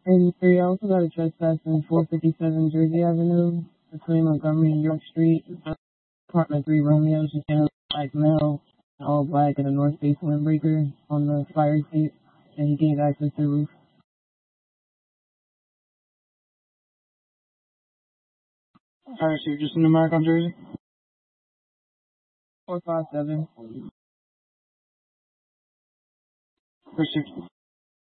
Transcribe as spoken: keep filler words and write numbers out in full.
eighty-three, I also got a trespass in four fifty-seven Jersey Avenue between Montgomery and York Street. Apartment three Romeo, just in a black male, all black, and a North Face windbreaker on the fire escape, and he gained access to the roof. Alright, so you're just in the mark on Jersey? four five seven. Pursuit.